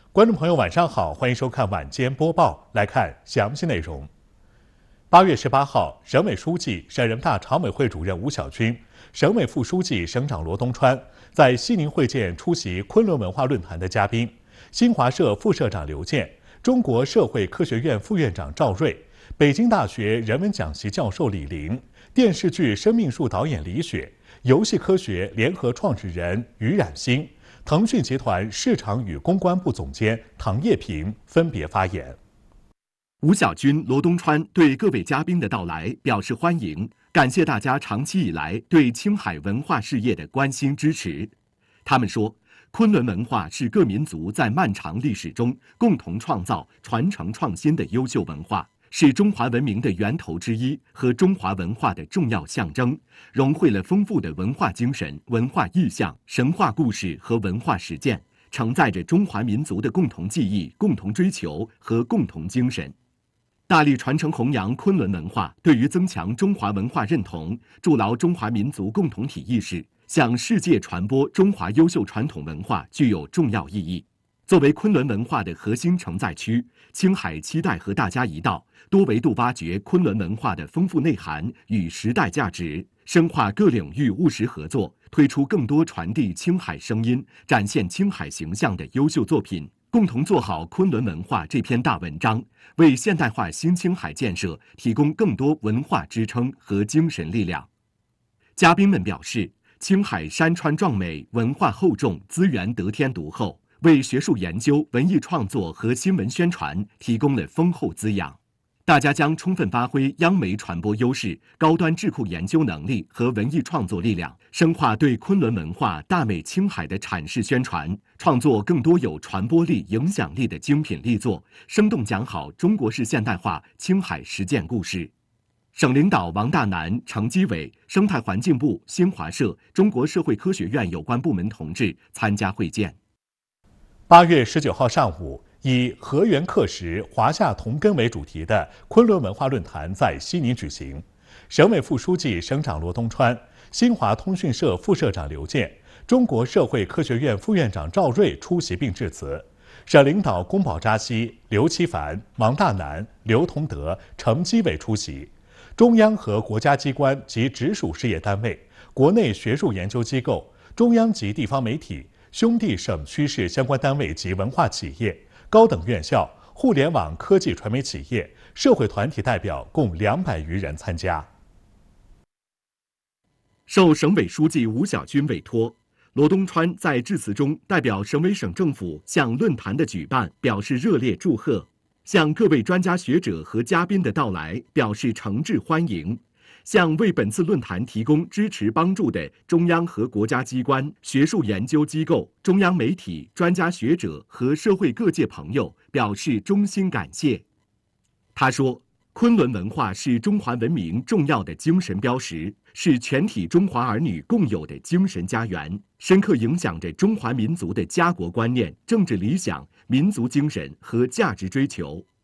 观众朋友，晚上好，欢迎收看晚间播报。来看详细内容。8月18号，省委书记、省人大常委会主任吴小军，省委副书记、省长罗东川在西宁会见出席昆仑文化论坛的嘉宾：新华社副社长刘健、中国社会科学院副院长赵瑞、北京大学人文讲席教授李林、电视剧《生命树》导演李雪、游戏科学联合创始人于冉星、腾讯集团市场与公关部总监唐叶平分别发言。 吴小军、罗东川对各位嘉宾的到来表示欢迎，感谢大家长期以来对青海文化事业的关心支持。他们说，昆仑文化是各民族在漫长历史中共同创造、传承创新的优秀文化，是中华文明的源头之一和中华文化的重要象征，融汇了丰富的文化精神、文化意象、神话故事和文化实践，承载着中华民族的共同记忆、共同追求和共同精神。大力传承弘扬昆仑文化，对于增强中华文化认同、筑牢中华民族共同体意识、向世界传播中华优秀传统文化具有重要意义。作为昆仑文化的核心承载区，青海期待和大家一道，多维度挖掘昆仑文化的丰富内涵与时代价值，深化各领域务实合作，推出更多传递青海声音、展现青海形象的优秀作品，共同做好昆仑文化这篇大文章，为现代化新青海建设提供更多文化支撑和精神力量。嘉宾们表示，青海山川壮美，文化厚重，资源得天独厚，为学术研究、文艺创作和新闻宣传提供了丰厚滋养。大家将充分发挥央媒传播优势、高端智库研究能力和文艺创作力量，深化对昆仑文化大美青海的阐释宣传，创作更多有传播力、影响力的精品力作，生动讲好中国式现代化青海实践故事。省领导王大南、程基伟、生态环境部、新华社、中国社会科学院有关部门同志参加会见。 8月19号上午，以河源刻石、华夏同根为主题的昆仑文化论坛在西宁举行。省委副书记、省长罗东川、新华通讯社副社长刘健、中国社会科学院副院长赵瑞出席并致辞。省领导宫保扎西、刘奇凡、王大南、刘同德、程基伟出席。中央和国家机关及直属事业单位、国内学术研究机构、中央及地方媒体、兄弟省区市相关单位及文化企业、高等院校、互联网科技传媒企业、社会团体代表共200余人参加。 受省委书记吴小军委托，罗东川在致辞中代表省委省政府向论坛的举办表示热烈祝贺，向各位专家学者和嘉宾的到来表示诚挚欢迎，向为本次论坛提供支持帮助的中央和国家机关、学术研究机构、中央媒体、专家学者和社会各界朋友表示衷心感谢。他说，昆仑文化是中华文明重要的精神标识，是全体中华儿女共有的精神家园，深刻影响着中华民族的家国观念、政治理想、民族精神和价值追求。